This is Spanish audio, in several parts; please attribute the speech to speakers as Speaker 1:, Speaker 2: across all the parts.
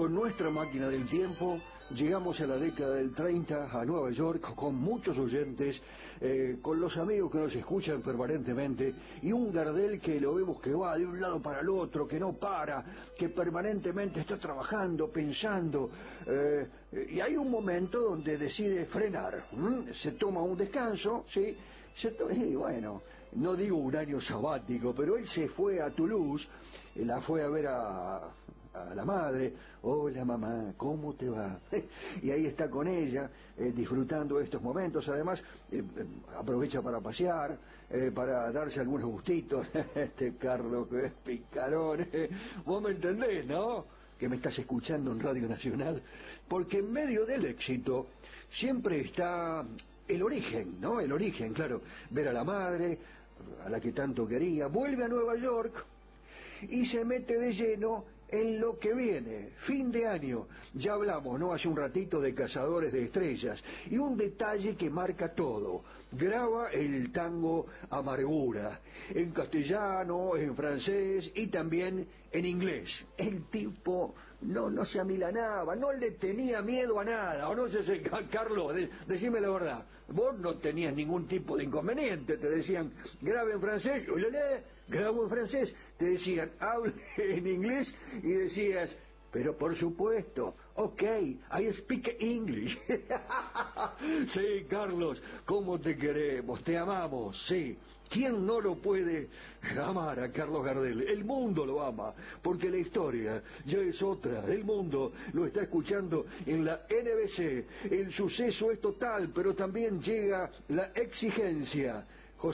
Speaker 1: con nuestra máquina del tiempo, llegamos a la década del 30 a Nueva York con muchos oyentes, con los amigos que nos escuchan permanentemente, y un Gardel que lo vemos que va de un lado para el otro, que no para, que permanentemente está trabajando, pensando, y hay un momento donde decide frenar, se toma un descanso, ¿sí? Y bueno, no digo un año sabático, pero él se fue a Toulouse, la fue a ver a la madre. Hola mamá, ¿cómo te va? Y ahí está con ella, disfrutando estos momentos. Además, aprovecha para pasear, para darse algunos gustitos. Este Carlos que es picarón. Vos me entendés, ¿no? Que me estás escuchando en Radio Nacional, porque en medio del éxito siempre está el origen, ¿no? El origen, claro, ver a la madre, a la que tanto quería, vuelve a Nueva York y se mete de lleno en lo que viene, fin de año. Ya hablamos, ¿no?, hace un ratito de Cazadores de Estrellas, y un detalle que marca todo: graba el tango Amargura, en castellano, en francés y también en inglés. El tipo no se amilanaba, no le tenía miedo a nada, o no sé, Carlos, decime la verdad, vos no tenías ningún tipo de inconveniente, te decían, grabe en francés, grabo en francés, te decían, hable en inglés, y decías, pero por supuesto, ok, I speak English. Sí, Carlos, ¿cómo te queremos? Te amamos, sí. ¿Quién no lo puede amar a Carlos Gardel? El mundo lo ama, porque la historia ya es otra. El mundo lo está escuchando en la NBC. El suceso es total, pero también llega la exigencia.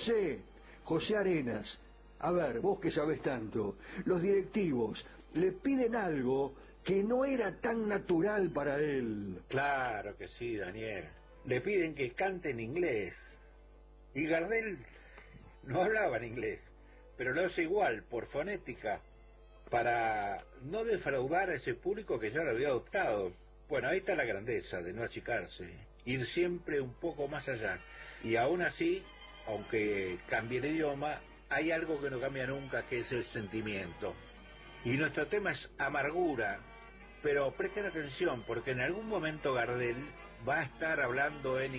Speaker 1: José Arenas, a ver, vos que sabés tanto, los directivos le piden algo que no era tan natural para él.
Speaker 2: Claro que sí, Daniel. Le piden que cante en inglés. Y Gardel no hablaba en inglés, pero lo hace igual, por fonética, para no defraudar a ese público que ya lo había adoptado. Bueno, ahí está la grandeza de no achicarse, ir siempre un poco más allá. Y aún así, aunque cambie el idioma, hay algo que no cambia nunca, que es el sentimiento. Y nuestro tema es Amargura, pero presten atención, porque en algún momento Gardel va a estar hablando en